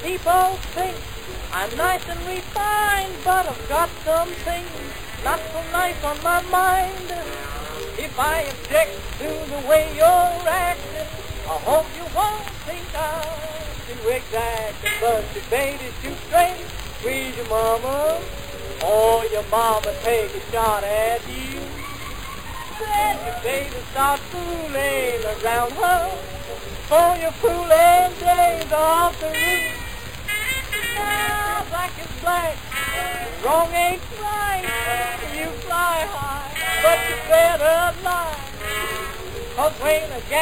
People think I'm nice and refined, but I've got some things not so nice on my mind. If I object to the way you're acting, I hope you won't think I'm too exacting. But your baby's too straight, squeeze your mama, or your mama take a shot at you. Then your baby starts fooling around her, for your fooling days off the roof. Now black is black, wrong ain't right. You fly high, but you better lie. 'Cause when a gal